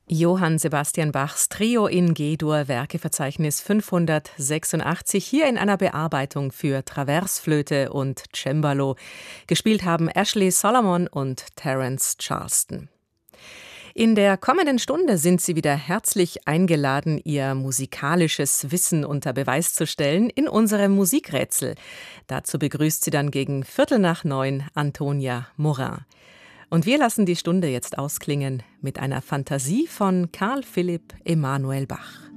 Johann Sebastian Bachs Trio in G-Dur, Werkeverzeichnis 586, hier in einer Bearbeitung für Traversflöte und Cembalo. Gespielt haben Ashley Solomon und Terence Charleston. In der kommenden Stunde sind Sie wieder herzlich eingeladen, Ihr musikalisches Wissen unter Beweis zu stellen in unserem Musikrätsel. Dazu begrüßt Sie dann gegen 8:45 Antonia Morin. Und wir lassen die Stunde jetzt ausklingen mit einer Fantasie von Carl Philipp Emanuel Bach.